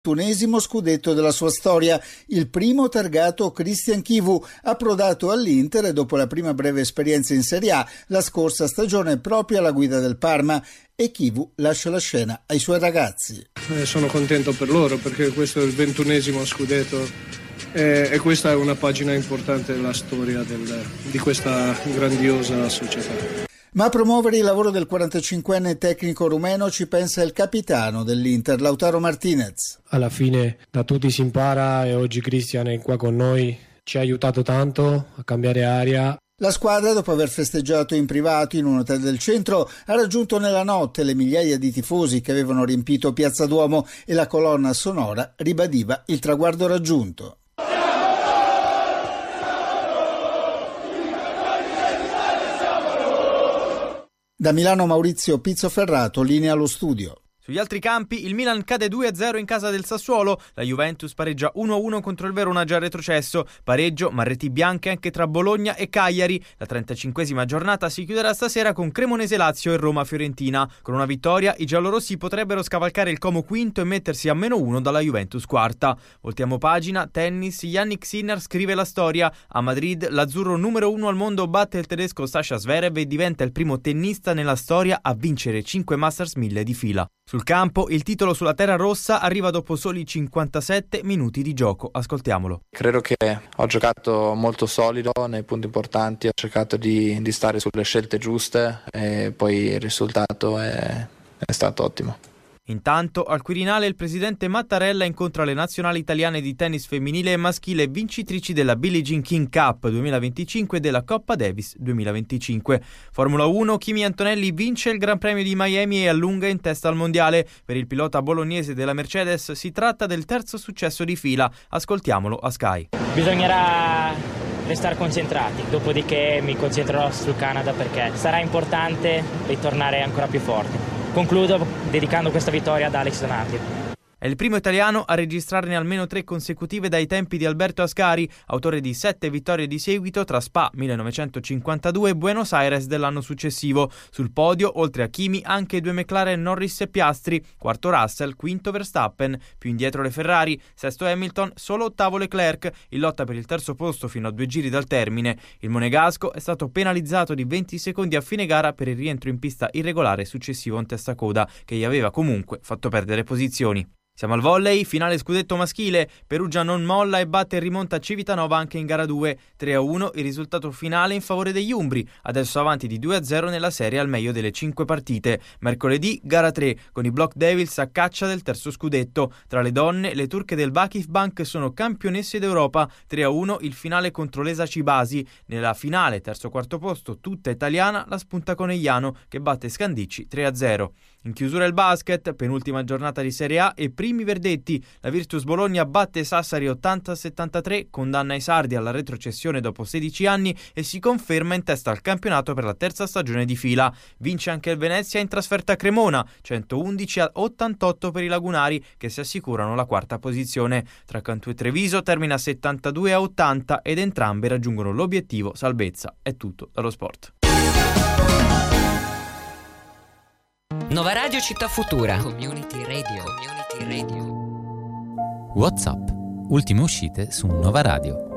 21° scudetto della sua storia, il primo targato Christian Chivu, approdato all'Inter e dopo la prima breve esperienza in Serie A la scorsa stagione proprio alla guida del Parma, e Chivu lascia la scena ai suoi ragazzi. Sono contento per loro perché questo è il 21° scudetto e questa è una pagina importante della storia di questa grandiosa società. Ma a promuovere il lavoro del 45enne tecnico rumeno ci pensa il capitano dell'Inter, Lautaro Martinez. Alla fine da tutti si impara e oggi Christian è qua con noi, ci ha aiutato tanto a cambiare aria. La squadra, dopo aver festeggiato in privato in un hotel del centro, ha raggiunto nella notte le migliaia di tifosi che avevano riempito Piazza Duomo e la colonna sonora ribadiva il traguardo raggiunto. Da Milano Maurizio Pizzoferrato, linea allo studio. Sugli altri campi il Milan cade 2-0 in casa del Sassuolo, la Juventus pareggia 1-1 contro il Verona già retrocesso, pareggio, marretti bianche anche tra Bologna e Cagliari. La 35esima giornata si chiuderà stasera con Cremonese-Lazio e Roma-Fiorentina. Con una vittoria i giallorossi potrebbero scavalcare il Como quinto e mettersi a -1 dalla Juventus quarta. Voltiamo pagina, tennis, Jannik Sinner scrive la storia. A Madrid l'azzurro numero 1 al mondo batte il tedesco Sasha Zverev e diventa il primo tennista nella storia a vincere 5 Masters 1000 di fila. Sul campo il titolo sulla terra rossa arriva dopo soli 57 minuti di gioco. Ascoltiamolo. Credo che ho giocato molto solido nei punti importanti, ho cercato di stare sulle scelte giuste e poi il risultato è stato ottimo. Intanto al Quirinale il presidente Mattarella incontra le nazionali italiane di tennis femminile e maschile vincitrici della Billie Jean King Cup 2025 e della Coppa Davis 2025. Formula 1, Kimi Antonelli vince il Gran Premio di Miami e allunga in testa al mondiale. Per il pilota bolognese della Mercedes si tratta del terzo successo di fila. Ascoltiamolo a Sky. Bisognerà restare concentrati, dopodiché mi concentrerò sul Canada perché sarà importante ritornare ancora più forti. Concludo dedicando questa vittoria ad Alex Donati. È il primo italiano a registrarne almeno 3 consecutive dai tempi di Alberto Ascari, autore di 7 vittorie di seguito tra Spa 1952 e Buenos Aires dell'anno successivo. Sul podio, oltre a Kimi, anche 2 McLaren Norris e Piastri, quarto Russell, quinto Verstappen, più indietro le Ferrari, sesto Hamilton, solo ottavo Leclerc, in lotta per il terzo posto fino a 2 giri dal termine. Il monegasco è stato penalizzato di 20 secondi a fine gara per il rientro in pista irregolare successivo in testacoda, che gli aveva comunque fatto perdere posizioni. Siamo al volley, finale scudetto maschile, Perugia non molla e batte e rimonta Civitanova anche in gara 2, 3-1 il risultato finale in favore degli umbri, adesso avanti di 2-0 nella serie al meglio delle 5 partite. Mercoledì gara 3, con i Block Devils a caccia del terzo scudetto. Tra le donne, le turche del Vakif Bank sono campionesse d'Europa, 3-1 il finale contro l'Esa Cibasi. Nella finale, terzo-quarto posto, tutta italiana, la spunta Conegliano che batte Scandicci 3-0. In chiusura il basket, penultima giornata di Serie A e primi verdetti. La Virtus Bologna batte Sassari 80-73, condanna i sardi alla retrocessione dopo 16 anni e si conferma in testa al campionato per la terza stagione di fila. Vince anche il Venezia in trasferta a Cremona, 111-88 per i lagunari che si assicurano la quarta posizione. Tra Cantù e Treviso termina 72-80 ed entrambe raggiungono l'obiettivo salvezza. È tutto dallo sport. Nova Radio Città Futura. Community Radio. Community Radio. WhatsApp. Ultime uscite su Nova Radio.